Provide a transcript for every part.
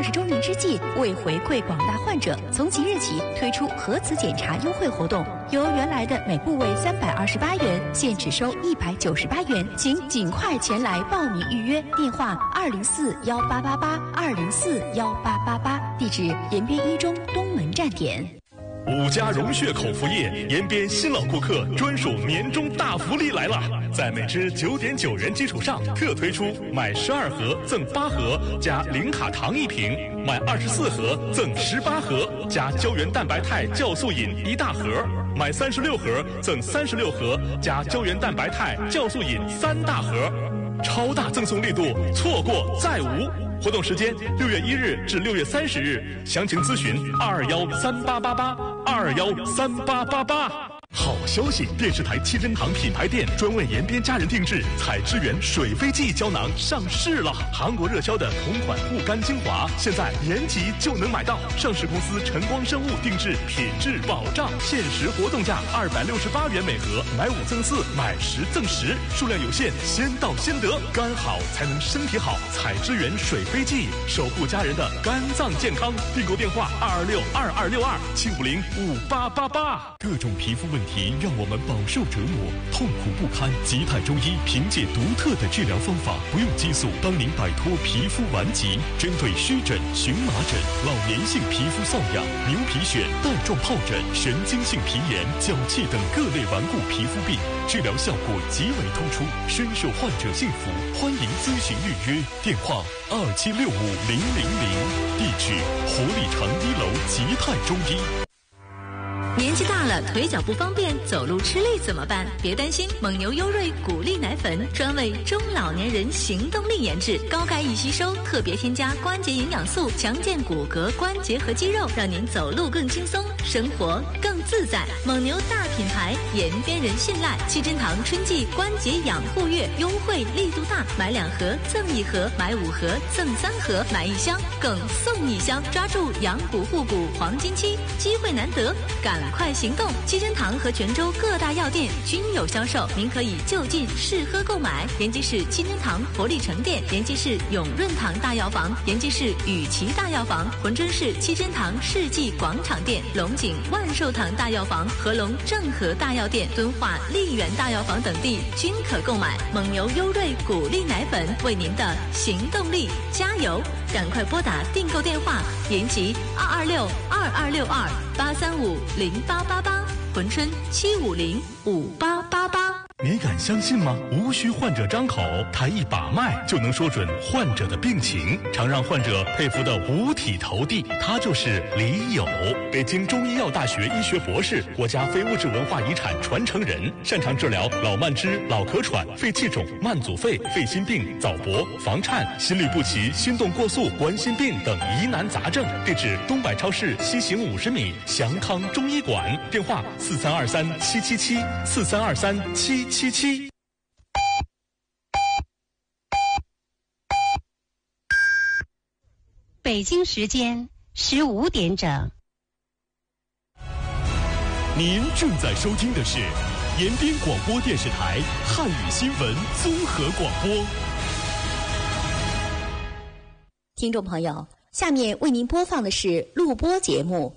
周年之际，为回馈广大患者，从即日起推出核磁检查优惠活动，由原来的每部位328元，现只收198元，请尽快前来报名预约。电话204-1888，204-1888，地址延边一中东门站点。 5家融血口服液延边新老顾客专属年终大福利来了，在每支9.9元基础上，特推出买12盒赠8盒加零卡糖1瓶，买24盒赠18盒加胶原蛋白肽酵素饮1大盒，买36盒赠36盒加胶原蛋白肽酵素饮3大盒，超大赠送力度，错过再无。活动时间6月1日至6月30日，详情咨询2213888，2213888。好消息！电视台七珍堂品牌店专为延边家人定制采之源水飞记胶囊上市了。韩国热销的同款护肝精华，现在延吉就能买到。上市公司晨光生物定制，品质保障，限时活动价268元每盒，买5赠4，买10赠10，数量有限，先到先得。肝好才能身体好，采之源水飞记，守护家人的肝脏健康。订购电话2262262，7505888。各种皮肤问题让我们饱受折磨，痛苦不堪。吉泰中医凭借独特的治疗方法，不用激素，帮您摆脱皮肤顽疾。针对湿疹、荨麻疹、老年性皮肤瘙痒、牛皮癣、带状疱疹、神经性皮炎、脚气等各类顽固皮肤病，治疗效果极为突出，深受患者信服。欢迎咨询预约，电话27650000，地址活力城1楼吉泰中医。 年纪大了，腿脚不方便，走路吃力怎么办？别担心，蒙牛优瑞骨力奶粉专为中老年人行动力研制，高钙易吸收，特别添加关节营养素，强健骨骼、关节和肌肉，让您走路更轻松，生活更自在。蒙牛大品牌，延边人信赖。七珍堂春季关节养护月优惠力度大，买2盒赠1盒，买5盒赠3盒，买1箱更送1箱，抓住养骨护骨黄金期，机会难得，赶快行动！七珍堂和泉州各大药店均有销售，您可以就近试喝购买。延吉市七珍堂活力城店、延吉市永润堂大药房、延吉市雨琦大药房、珲春市七珍堂世纪广场店、龙井万寿堂大药房、合龙正和大药店、敦化丽园大药房等地均可购买。蒙牛优瑞骨力奶粉，为您的行动力加油！赶快拨打订购电话：延吉226-2262-835-0888，珲春750-5888。 你敢相信吗？无需患者张口，抬一把脉就能说准患者的病情，常让患者佩服的五体投地。他就是李友，北京中医药大学医学博士，国家非物质文化遗产传承人，擅长治疗老慢支、老咳喘、肺气肿、慢阻肺、肺心病、早搏、房颤、心律不齐、心动过速、冠心病等疑难杂症。地址：东百超市西行50米，祥康中医馆。电话：4323-777，4323-777。 北京时间15点整。 您正在收听的是延边广播电视台汉语新闻综合广播。 听众朋友，下面为您播放的是录播节目。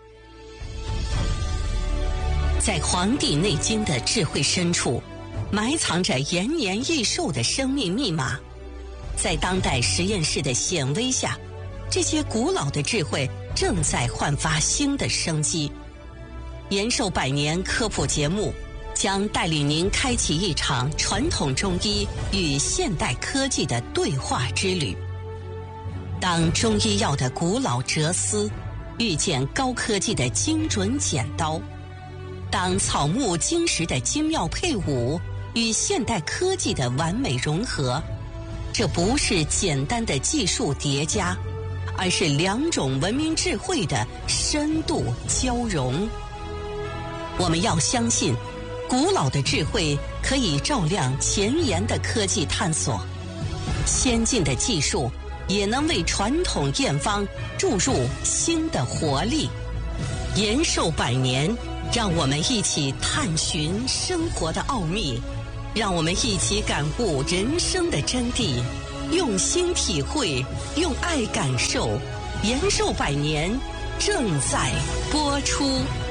在《黄帝内经》的智慧深处，埋藏着延年益寿的生命密码。在当代实验室的显微下，这些古老的智慧正在焕发新的生机。延寿100年科普节目将带领您开启一场传统中医与现代科技的对话之旅。当中医药的古老哲思遇见高科技的精准剪刀，当草木金石的精妙配伍与现代科技的完美融合，这不是简单的技术叠加，而是2种文明智慧的深度交融。我们要相信，古老的智慧可以照亮前沿的科技探索，先进的技术也能为传统验方注入新的活力。延寿100年，让我们一起探寻生活的奥秘，让我们一起感悟人生的真谛。 用心体会，用爱感受，延寿百年正在播出。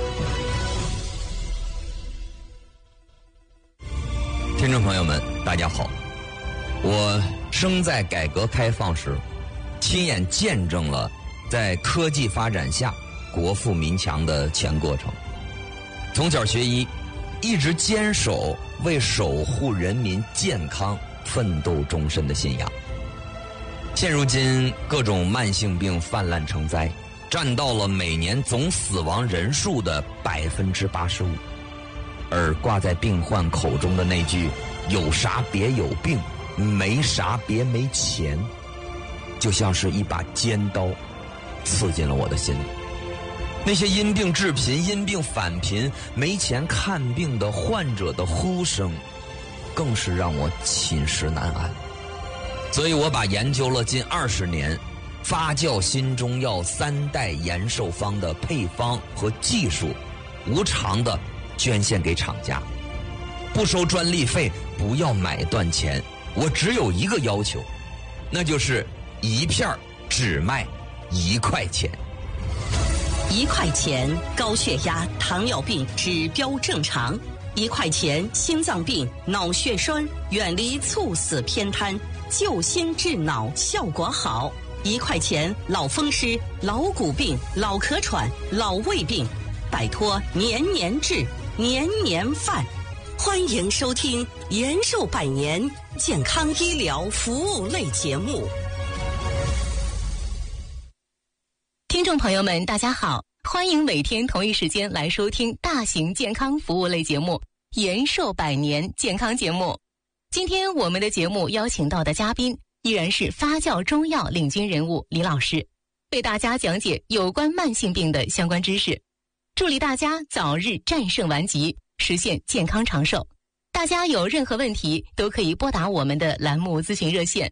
听众朋友们，大家好，我生在改革开放时，亲眼见证了在科技发展下国富民强的全过程。从小学医，一直坚守为守护人民健康奋斗终身的信仰。现如今各种慢性病泛滥成灾，占到了每年总死亡人数的85%，而挂在病患口中的那句有啥别有病，没啥别没钱，就像是一把尖刀刺进了我的心里。那些因病致贫、因病返贫、没钱看病的患者的呼声，更是让我寝食难安。所以我把研究了近20年发酵新中药3代延寿方的配方和技术，无偿的捐献给厂家，不收专利费，不要买断钱。我只有一个要求，那就是一片只卖1块钱。 1块钱高血压、糖尿病指标正常；1块钱心脏病、脑血栓远离猝死偏瘫，救心治脑效果好；1块钱老风湿、老骨病、老咳喘、老胃病，摆脱年年治、年年犯。欢迎收听延寿百年健康医疗服务类节目。 听众朋友们，大家好，欢迎每天同一时间来收听大型健康服务类节目延寿百年健康节目。今天我们的节目邀请到的嘉宾依然是发酵中药领军人物李老师，为大家讲解有关慢性病的相关知识，助力大家早日战胜顽疾，实现健康长寿。大家有任何问题都可以拨打我们的栏目咨询热线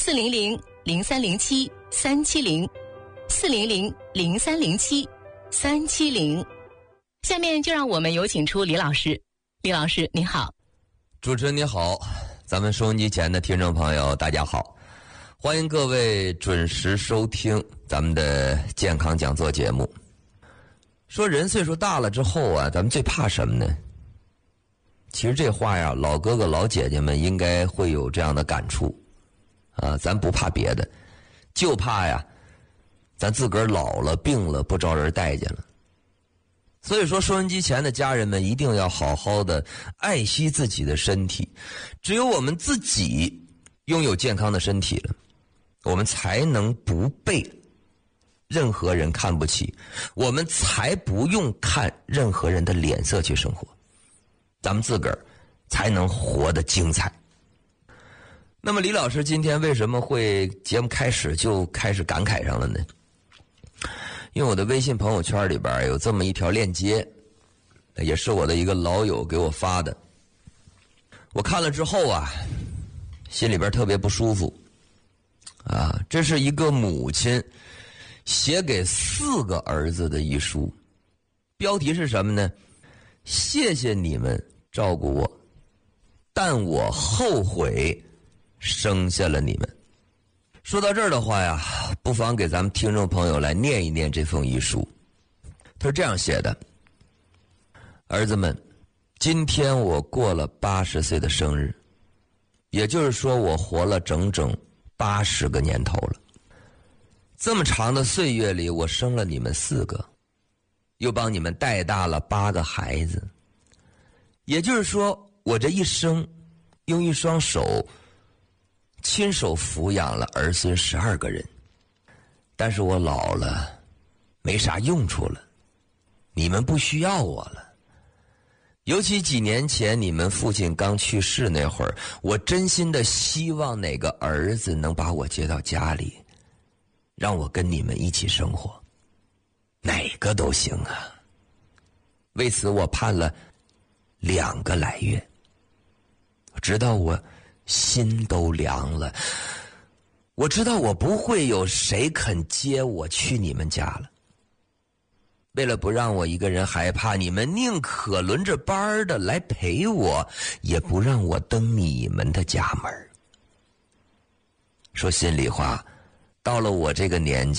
400-0307-370，400-0307-370。下面就让我们有请出李老师。李老师您好。 主持人你好，咱们收音机前的听众朋友大家好，欢迎各位准时收听咱们的健康讲座节目。说人岁数大了之后啊，咱们最怕什么呢？其实这话呀，老哥哥老姐姐们应该会有这样的感触啊，咱不怕别的，就怕呀咱自个儿老了病了不招人待见了。所以说收音机前的家人们一定要好好的爱惜自己的身体，只有我们自己拥有健康的身体了，我们才能不被任何人看不起，我们才不用看任何人的脸色去生活，咱们自个儿才能活得精彩。那么李老师今天为什么会节目开始就开始感慨上了呢？因为我的微信朋友圈里边有这么一条链接，也是我的一个老友给我发的。我看了之后啊，心里边特别不舒服啊。这是一个母亲写给4个儿子的遗书，标题是什么呢？谢谢你们照顾我，但我后悔生下了你们。说到这儿的话呀，不妨给咱们听众朋友来念一念这封遗书。他是这样写的：儿子们，今天我过了80岁的生日，也就是说我活了整整80个年头了。这么长的岁月里，我生了你们4个，又帮你们带大了8个孩子，也就是说我这一生用一双手亲手抚养了儿孙12个人。但是我老了，没啥用处了，你们不需要我了。尤其几年前你们父亲刚去世那会儿，我真心的希望哪个儿子能把我接到家里，让我跟你们一起生活，哪个都行啊。为此我盼了2个来月，直到我心都凉了。我知道我不会有谁肯接我去你们家了。为了不让我一个人害怕，你们宁可轮着班的来陪我，也不让我登你们的家门。 说心里话，到了我这个年纪